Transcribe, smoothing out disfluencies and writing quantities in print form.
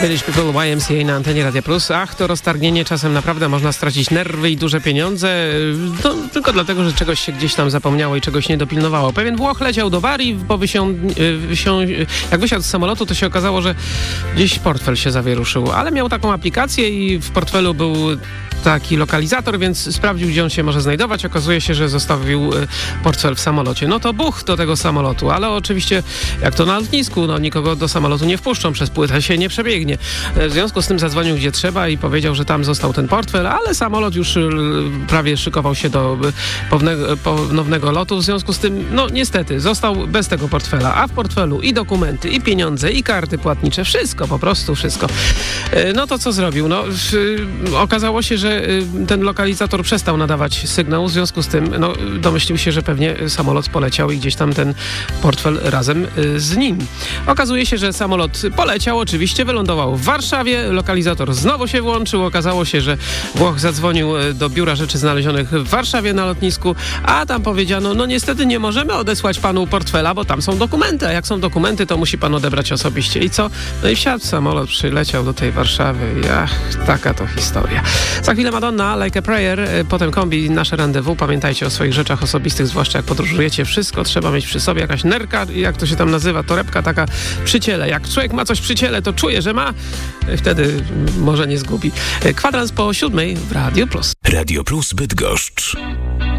Village People YMCA na antenie Radia Plus. Ach, to roztargnienie, czasem naprawdę można stracić nerwy i duże pieniądze, no, tylko dlatego, że czegoś się gdzieś tam zapomniało i czegoś nie dopilnowało. Pewien Włoch leciał do Bari, jak wysiadł z samolotu, to się okazało, że gdzieś portfel się zawieruszył, ale miał taką aplikację i w portfelu był taki lokalizator, więc sprawdził, gdzie on się może znajdować. Okazuje się, że zostawił portfel w samolocie. No to buch do tego samolotu, ale oczywiście jak to na lotnisku, no nikogo do samolotu nie wpuszczą, przez płytę się nie przebiegnie. W związku z tym zadzwonił gdzie trzeba i powiedział, że tam został ten portfel, ale samolot już prawie szykował się do ponownego lotu. W związku z tym, no niestety, został bez tego portfela, a w portfelu i dokumenty, i pieniądze, i karty płatnicze, wszystko, po prostu wszystko. No to co zrobił? No okazało się, że ten lokalizator przestał nadawać sygnał, w związku z tym no, domyślił się, że pewnie samolot poleciał i gdzieś tam ten portfel razem z nim. Okazuje się, że samolot poleciał, oczywiście wylądował w Warszawie, lokalizator znowu się włączył, okazało się, że Włoch zadzwonił do biura rzeczy znalezionych w Warszawie na lotnisku, a tam powiedziano, no niestety nie możemy odesłać panu portfela, bo tam są dokumenty, a jak są dokumenty, to musi pan odebrać osobiście. I co? No i wsiadł samolot, przyleciał do tej Warszawy i taka to historia. Za chwilę Madonna, Like a Prayer, potem Kombi, nasze rendezvous. Pamiętajcie o swoich rzeczach osobistych, zwłaszcza jak podróżujecie. Wszystko trzeba mieć przy sobie, jakaś nerka, jak to się tam nazywa, torebka taka przy ciele. Jak człowiek ma coś przy ciele, to czuje, że ma, wtedy może nie zgubi. Kwadrans po 7 w Radio Plus. Radio Plus Bydgoszcz.